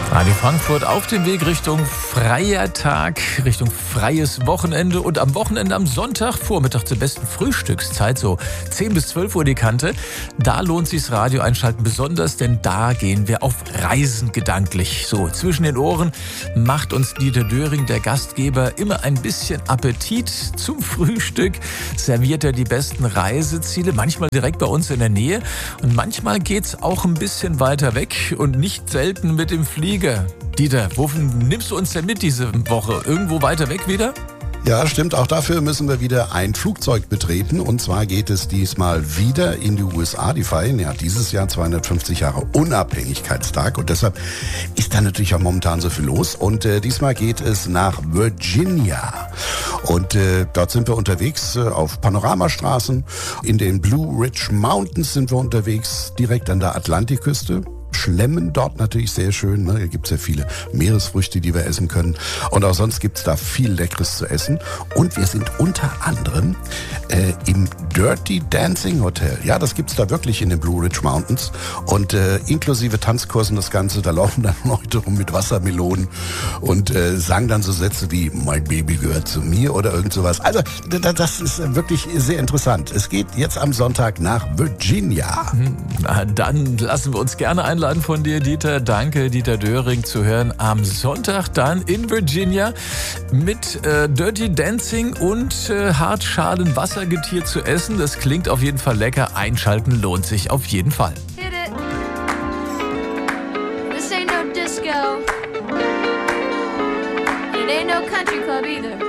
Radio Frankfurt auf dem Weg Richtung freier Tag, Richtung freies Wochenende und am Wochenende am Sonntagvormittag zur besten Frühstückszeit, so 10 bis 12 Uhr die Kante. Da lohnt sich's Radio einschalten besonders, denn da gehen wir auf Reisen gedanklich. So, zwischen den Ohren macht uns Dieter Döring, der Gastgeber, immer ein bisschen Appetit zum Frühstück. Serviert er die besten Reiseziele, manchmal direkt bei uns in der Nähe und manchmal geht's auch ein bisschen weiter weg und nicht selten mit dem Flieger. Dieter, wovon nimmst du uns denn mit diese Woche? Irgendwo weiter weg wieder? Ja, stimmt. Auch dafür müssen wir wieder ein Flugzeug betreten. Und zwar geht es diesmal wieder in die USA. Die feiern ja dieses Jahr 250 Jahre Unabhängigkeitstag. Und deshalb ist da natürlich auch momentan so viel los. Und diesmal geht es nach Virginia. Und dort sind wir unterwegs auf Panoramastraßen. In den Blue Ridge Mountains sind wir unterwegs, direkt an der Atlantikküste. Schlemmen dort natürlich sehr schön. Ne? Hier gibt's ja viele Meeresfrüchte, die wir essen können. Und auch sonst gibt's da viel Leckeres zu essen. Und wir sind unter anderem im Dirty Dancing Hotel. Ja, das gibt's da wirklich in den Blue Ridge Mountains. Und inklusive Tanzkursen das Ganze, da laufen dann Leute rum mit Wassermelonen und sagen dann so Sätze wie "My Baby gehört zu mir" oder irgend sowas. Also das ist wirklich sehr interessant. Es geht jetzt am Sonntag nach Virginia. Na, dann lassen wir uns gerne einladen von dir, Dieter. Danke, Dieter Döring, zu hören am Sonntag dann in Virginia mit Dirty Dancing und Hartschalen Wassergetier zu essen. Das klingt auf jeden Fall lecker. Einschalten lohnt sich auf jeden Fall. Hit it. This ain't no disco. It ain't no country club either.